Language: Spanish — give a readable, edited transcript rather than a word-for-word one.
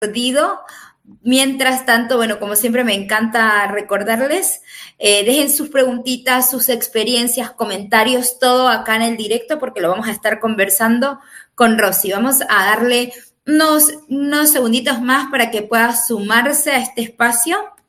perdido. Mientras tanto, bueno, como siempre me encanta recordarles, dejen sus preguntitas, sus experiencias, comentarios, todo acá en el directo porque lo vamos a estar conversando con Rosy. Vamos a darle unos segunditos más para que pueda sumarse a este espacio.